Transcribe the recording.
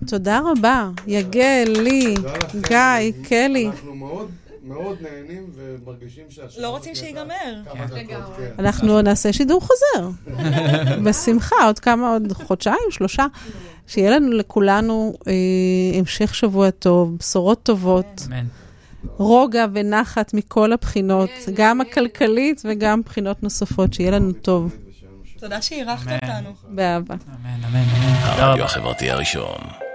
תודה רבה. יגל, לי, גיא, קלי. אנחנו מאוד נהנים ומרגישים שהשעה... לא רוצים שיגמר. אנחנו נעשה שידור חוזר. בשמחה, עוד חודשיים, 3. שיהיה לנו לכולנו המשך שבוע טוב, בשורות טובות. אמן. רוגע ונחת מכל הבחינות, גם הכלכלית וגם בחינות נוספות, שיהיה לנו טוב. תודה שאירחת אותנו. באהבה. אמן, אמן, אמן. הרדיו החברתי הראשון.